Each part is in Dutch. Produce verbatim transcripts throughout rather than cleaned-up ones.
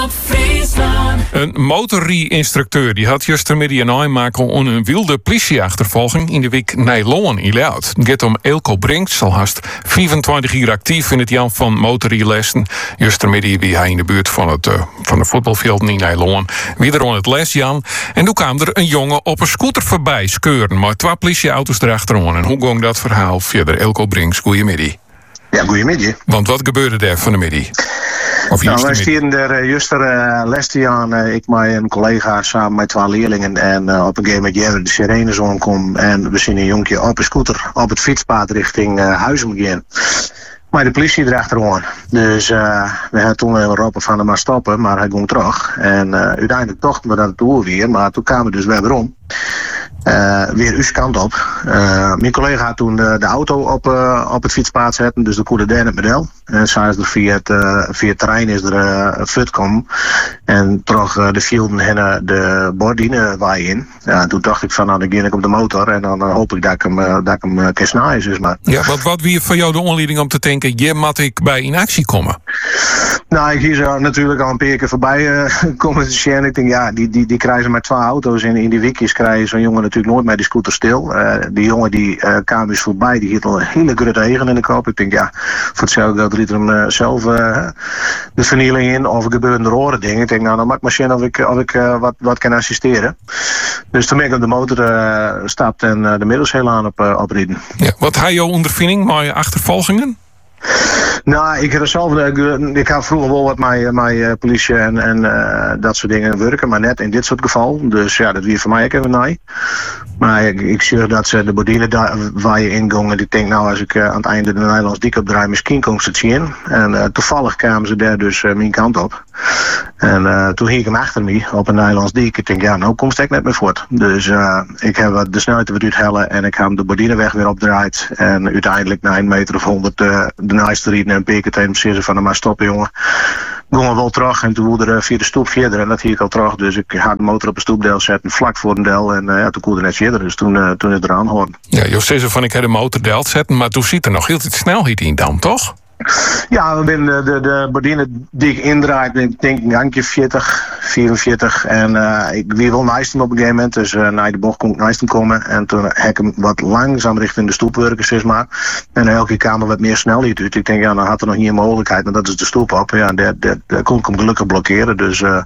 Een motorrie-instructeur die had gistermiddag een aanmaken om een wilde politieachtervolging in de week Nijloon in Leeuwarden. Het gaat om Eelco Brinks, al haast vierentwintig jaar actief in het Jan van motorrie-lessen. Gistermiddag wie hij in de buurt van het uh, van de voetbalveld in Nijloon. Wie er aan het les Jan. En toen kwam er een jongen op een scooter voorbij skeuren, maar twee politieauto's erachteraan. En hoe ging dat verhaal verder? Eelco Brinks, goeiemiddag. Ja, goeiemiddag. Want wat gebeurde daar van de middag? Of nou, wij stieren er juist uh, les aan. Uh, ik met een collega samen met twee leerlingen. En uh, op een gegeven moment jij de sirenes omkom. En we zien een jonkje op een scooter op het fietspad richting uh, Huizen gaan. Maar de politie erachteraan. Dus uh, we hebben toen even roepen van hem maar stoppen. Maar hij ging terug. En uh, uiteindelijk tochten we dat door weer. Maar toen kwamen we dus weer om. Uh, weer uw kant op. Uh, mijn collega had toen de, de auto op, uh, op het fietspad zetten, dus de koerde daar het model. En zij is er via het, uh, via het terrein is er uh, een fut komen. En terug uh, de fielden en de bordine waaien in. Ja, toen dacht ik van, nou dan ga ik op de motor en dan uh, hoop ik dat ik hem, uh, dat ik hem uh, kan snijden. Dus maar. Ja, wat, wat wie voor jou de aanleiding om te denken, je moet ik bij in actie komen? Nou, ik hier zo natuurlijk al een paar keer voorbij uh, komen te zien. Ik denk, ja, die, die, die krijgen maar twee auto's in, in die wikjes krijgen zo'n jongen natuurlijk nooit met die scooter stil. Uh, die jongen die uh, kwam dus voorbij, die hield al een hele grote regen in de kop. Ik denk, ja, voor hetzelfde dat riet er hem uh, zelf uh, de vernieling in of er gebeurde er oren dingen. Ik denk, nou, dan maak maar zien of ik, of ik uh, wat, wat kan assisteren. Dus toen ben ik op de motor uh, stapt en uh, de middels heel aan op, uh, oprieden. Ja, wat had jouw ondervinding met je achtervolgingen? Nou, ik heb zelf, ik had vroeger wel wat met, met politie en, en uh, dat soort dingen werken, maar net in dit soort geval. Dus ja, dat weer voor mij ook even nee. Maar ik, ik zie dat ze de bordine daar waar je ingingen, ik denk nou als ik uh, aan het einde de Nederlands diek opdraai, misschien komt ze het zien. En uh, toevallig kwamen ze daar dus uh, mijn kant op. En uh, toen ging ik hem achter me op een Nederlands diek. Ik denk ja, nou komt ik net meer voort. Dus uh, ik heb de snelheid weer uithellen en ik heb de bordineweg weer opdraaid. En uiteindelijk na een meter of honderd uh, de naaste rieden en een peker tegen hem van, maar stoppen jongen. Gingen we wel terug en toen wilde er via de stoep verder en dat hier ik al terug. Dus ik ga de motor op een stoepdeel zetten, vlak voor een deel en uh, ja, toen koelde net verder. Dus toen, uh, toen is het eraan horen. Ja, je zei van ik heb de motor deel zetten, maar toen zit er nog heel veel snelheid in dan, toch? Ja, we zijn de, de, de bordine die ik indraait, ik denk een handje veertig, vierenveertig. En uh, ik wie wil Nijstem op een gegeven moment, dus uh, naar de bocht kon ik Nijstem komen. En toen heb ik hem wat langzaam richting de stoep werken, zeg maar. En elke keer kwam er wat meer snelheid uit. Ik denk, ja, dan had er nog niet een mogelijkheid, maar dat is de stoep op. Ja, daar, daar, daar kon ik hem gelukkig blokkeren, dus... Uh,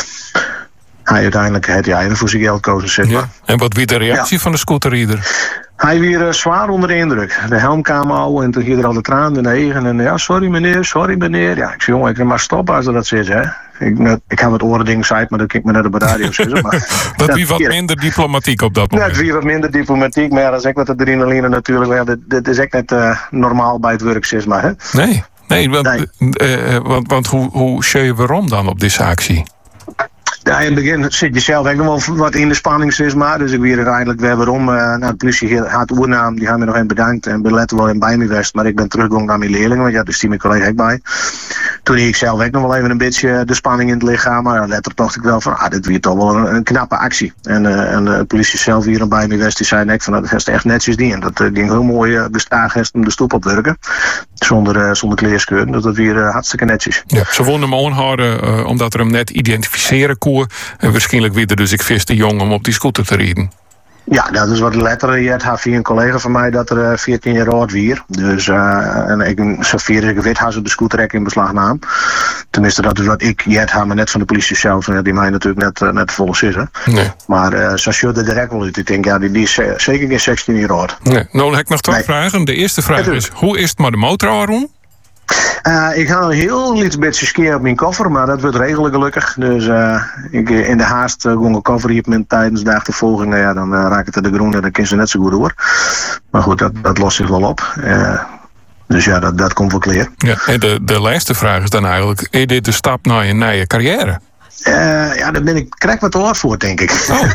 hij uiteindelijk heeft hij even voor zijn geld gekozen, zeg maar. Ja. En wat was de reactie ja. van de scooterrieder? Hij weer uh, zwaar onder de indruk. De helm kwam al en toen ging er al de traan in de regen. En ja, sorry meneer, sorry meneer. Ja, ik zei, jongen, ik kan maar stoppen als er dat zit, hè. Ik, net, ik heb het oren ding gezegd, maar dat kijk me net op de radio zeggen. Maar dat wie wat minder diplomatiek op dat moment. Net wie wat minder diplomatiek, maar ja, dat is ook wat adrenaline natuurlijk. Ja, dit, dit is echt net uh, normaal bij het werk, zeg maar, hè. Nee, nee, want, nee. Uh, want, want hoe, hoe zie je waarom dan op deze actie? Ja, in het begin zit je zelf ook nog wel wat in de spanning, zeg maar. Dus ik weer uiteindelijk weer waarom. Uh, nou, de politie had de oernaam, die hebben me nog even bedankt. En beletten wel in bij me geweest. Maar ik ben teruggegaan naar mijn leerlingen, want ja, dus die mijn collega ook bij. Toen ik zelf ook nog wel even een beetje de spanning in het lichaam. Maar later dacht ik wel van, ah, dit weer toch wel een, een knappe actie. En, uh, en de politie zelf hier bij me geweest, die zei net van, dat is echt netjes die. En dat uh, ging heel mooi uh, gestaag om de stoep op werken. Zonder, uh, zonder kleerskeur. Dat was weer uh, hartstikke netjes. Ja, ze wonnen hem aanhouden uh, omdat er hem net identificeren kon. En waarschijnlijk weer dus ik vis te jong om op die scooter te rijden. Ja, dat is wat letter. Je had via een collega van mij dat er veertien jaar oud weer. Dus uh, en ik zover ik weet, had ze de scooter in beslag nam. Tenminste, dat is wat ik jet had, maar net van de politie zelf, die mij natuurlijk net, uh, net volle zitten. Nee. Maar uh, zo zie je er direct wel uit. Ik denk, ja, die, die is zeker geen zestien jaar oud. Nee. Nou, dan heb ik nog twee nee. vragen. De eerste vraag is, hoe is het met de motor, Aron? Uh, ik ga een heel iets beetje skiën op mijn koffer, maar dat wordt regelen gelukkig. Dus uh, ik, in de haast uh, ging een koffer hier met tijdens de achtervolging. Ja, dan uh, raak ik het de groen en dan kan ze net zo goed door. Maar goed, dat, dat lost zich wel op. Uh, dus ja, dat, dat komt wel clear. Ja, en de, de laatste vraag is dan eigenlijk, is dit de stap naar je, naar je carrière? Uh, ja, daar ben ik, krijg ik wat te hard voor, denk ik. Oh.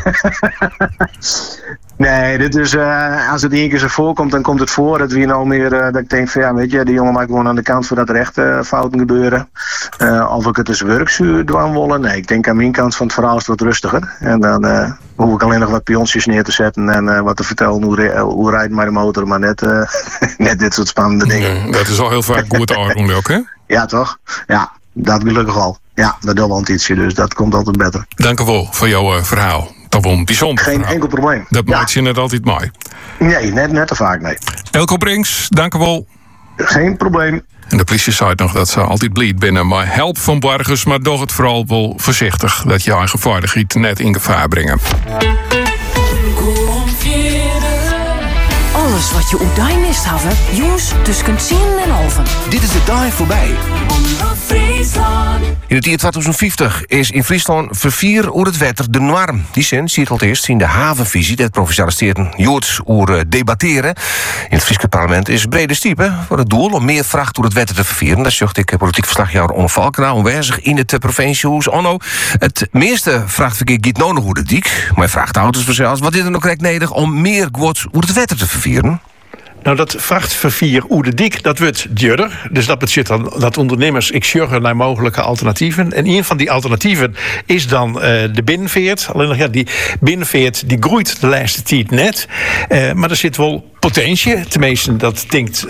Nee, dit is, uh, als het één keer zo voorkomt, dan komt het voor. Dat we nou meer, uh, dat ik denk van ja, weet je, die jongen maakt gewoon aan de kant voordat er echt uh, fouten gebeuren. Uh, of ik het dus werkzuur dwang willen. Nee, ik denk aan mijn kant van het verhaal is het wat rustiger. En dan uh, hoef ik alleen nog wat pionsjes neer te zetten en uh, wat te vertellen hoe, re- hoe rijdt maar de motor, maar net, uh, net dit soort spannende dingen. Nee, dat is al heel vaak goed te doen ook, hè? Ja, toch? Ja, dat gelukkig wel. ja, dat doet wel ietsje, dus dat komt altijd beter. Dank u wel voor jouw uh, verhaal. Dat was een bijzonder Geen verhaal. enkel probleem. Dat ja. maakt je net altijd mooi. Nee, net, net te vaak, nee. Elko Brinks, dank u wel. Geen probleem. En de politie zei nog dat ze altijd blied binnen maar help van burgers, maar doch het vooral wel voorzichtig dat je eigen veiligheid net in gevaar brengen. Alles wat je uit mist hebben, jongens, tussen tien en halven. Dit is de dag voorbij. In het jaar twintig vijftig is in Friesland vervier oer het wetter de norm. Die zin ziet het eerst in de havenvisie dat provinciale steden Joods oer debatteren. In het Friese parlement is brede stiepen voor het doel om meer vracht door het wetter te vervieren. Dat zocht ik politiek verslagjouwer Onno Valkenau aanwezig in het provinciehuis. Onno, het meeste vrachtverkeer giet nodig hoe de dik. Maar vrachtauto's vanzelfs. Wat is er nog correct nodig om meer goeds door het wetter te vervieren? Nou, dat vrachtvervier Oede Dik, dat wordt duurder. Dus dat betekent dan dat ondernemers ik sjuggen naar mogelijke alternatieven. En een van die alternatieven is dan uh, de binnenveert. Alleen nog, ja, die binnenveert die groeit de laatste tijd net. Uh, maar er zit wel potentie. Tenminste, dat denkt uh,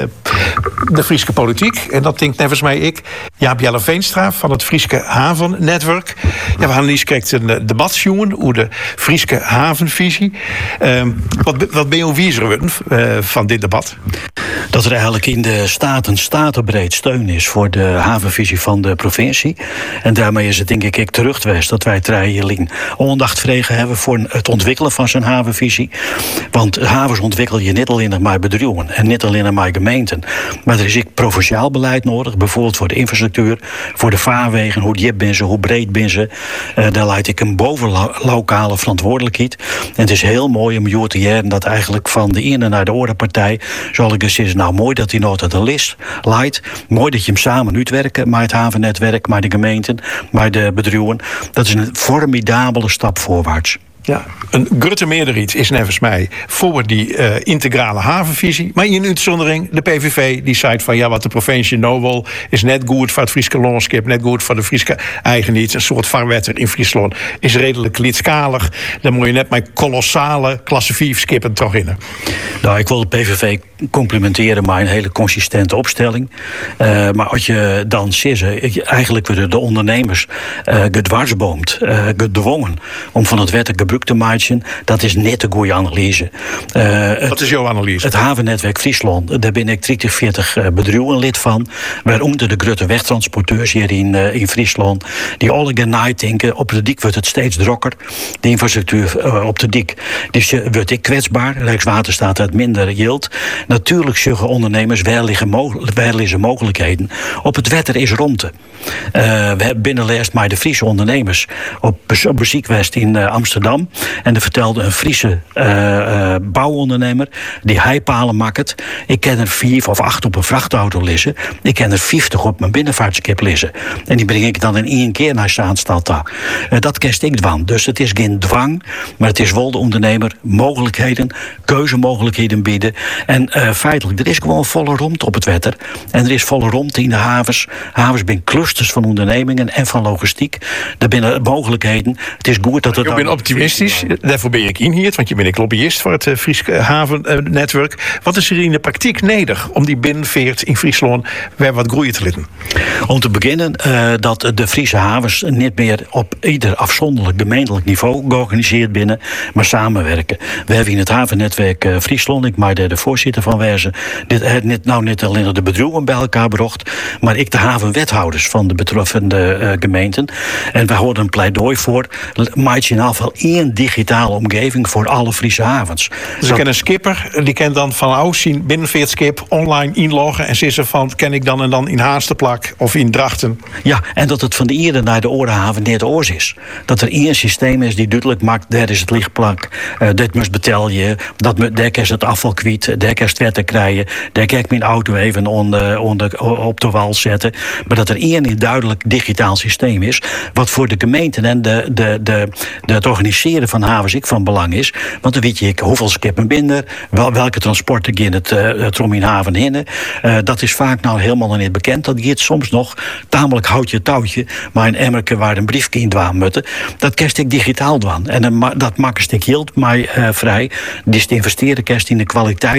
de Friese politiek. En dat denkt nevens mij ik. Jaap Jelle Veenstra van het Friese Havennetwerk. Ja, we gaan eens kijken een debat jongen over de Friese havenvisie. Uh, wat, wat ben je wiezer uh, van dit debat? Dat er eigenlijk in de Staten statenbreed steun is voor de havenvisie van de provincie. En daarmee is het denk ik ik teruggeweest dat wij Trijjelien aandacht vregen hebben voor het ontwikkelen van zijn havenvisie. Want havens ontwikkel je niet alleen maar bedrijven en niet alleen maar gemeenten. Maar er is ook provinciaal beleid nodig, bijvoorbeeld voor de infrastructuur, voor de vaarwegen, hoe diep ben ze, hoe breed ben ze. Uh, daar leidt ik een bovenlokale verantwoordelijkheid. En het is heel mooi om jou te jaren dat eigenlijk van de ene naar de andere partij, zal ik eens zeggen, nou mooi dat die nota de list leidt. Mooi dat je hem samen uitwerken, maar het havennetwerk, maar de gemeenten, maar de bedrijven. Dat is een formidabele stap voorwaarts. Ja, een grote meerderheid is nevens mij voor die uh, integrale havenvisie. Maar in uitzondering, de P V V, die zei van ja, wat de provincie nou wil, is net goed voor het Friese landschap, net goed voor de Friese eigenheid. Een soort vaarwetter in Friesland is redelijk lidskalig. Dan moet je net met kolossale klasse vier skippen toch in. Nou, ik wil de P V V complimenteren, maar een hele consistente opstelling. Uh, maar als je dan zegt, eigenlijk worden de ondernemers uh, gedwarsboomd, uh, gedwongen om van het wetter gebruik te maken, dat is net een goede analyse. Uh, Wat is jouw analyse? Het havennetwerk Friesland, daar ben ik dertig, veertig uh, bedrijven lid van, waaronder de grote wegtransporteurs hier in, uh, in Friesland, die alle gaan nadenken, op de dik wordt het steeds drokker, de infrastructuur uh, op de dik. Dus je wordt ik kwetsbaar, Rijkswaterstaat het minder yield. Natuurlijk zullen ondernemers, waar liggen, mogelijk, waar liggen mogelijkheden. Op het wetter is romte. Uh, we hebben binnenleest maar de Friese ondernemers op bezoek geweest in uh, Amsterdam. En er vertelde een Friese uh, uh, bouwondernemer die heipalen maakt. Ik ken er vier of acht op een vrachtauto liggen. Ik ken er vijftig op mijn binnenvaartskip liggen. En die breng ik dan in één keer naar Zaanstad daar. Uh, dat kerst ik dwang. Dus het is geen dwang, maar het is wel de ondernemer mogelijkheden, keuzemogelijkheden bieden. En uh, feitelijk, er is gewoon volle romte op het wetter. En er is volle romte in de havens. Havens zijn clusters van ondernemingen en van logistiek. Er zijn mogelijkheden. Het is goed dat het. Ik ben optimistisch, daarvoor ben ik in hier, want je bent een lobbyist voor het uh, Friese havennetwerk. Wat is er in de praktijk nodig om die binnenveert in Friesland weer wat groeien te laten? Om te beginnen uh, dat de Friese havens niet meer op ieder afzonderlijk gemeentelijk niveau georganiseerd binnen, maar samenwerken. We hebben in het havennetwerk uh, Friesland, ik maar de, de voorzitter van wezen, dit heeft niet, nou niet alleen de bedrijven bij elkaar gebracht, maar ik de havenwethouders van de betreffende uh, gemeenten. En we houden een pleidooi voor, maak je in ieder geval één digitale omgeving voor alle Friese havens. Dus ik ken een skipper, die kan dan van ouds zien binnenveertskip online inloggen en zeggen van, ken ik dan en dan in Haasterplak of in Drachten? Ja, en dat het van de ene naar de oorhaven niet oors is. Dat er één systeem is die duidelijk maakt, daar is het lichtplak, uh, dit moet betel je, dat moet, daar is het afval kwijt, daar is het wetter krijgen, daar kan ik mijn auto even onder, onder, op de wal zetten. Maar dat er één duidelijk digitaal systeem is, wat voor de gemeenten en de, de, de, de, het organiseren van havens ik van belang is. Want dan weet je hoeveel skippen binnen, wel, welke transporten gaan het, uh, het rom in haven heen. Uh, dat is vaak nou helemaal nog niet bekend. Dat gaat soms nog tamelijk houtje touwtje, maar een emmerke waar een briefje in dwaan moeten. Dat kerst ik digitaal dwaan. En uh, dat maakt een stuk hield mij uh, vrij. Dus te investeren kerst in de kwaliteit van de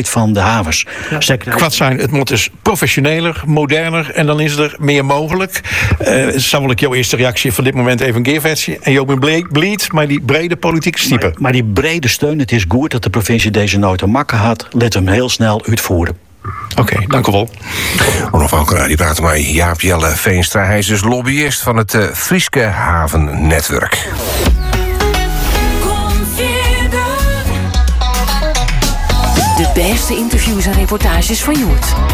havens. Ja. Kwart zijn, het moet dus professioneler, moderner en dan is er meer mogelijk. Uh, zal wel ik jouw eerste reactie van dit moment even een keerversie. En je ben bleed, maar die brede politieke stiepen. Maar, maar die brede steun, het is goed dat de provincie deze nooit te makken had. Let hem heel snel uitvoeren. Oké, okay, dank u wel. Onafhankelijk, die praten met Jaap Jelle Veenstra. Hij is dus lobbyist van het uh, Frieske Havennetwerk. De beste interviews en reportages van Joert.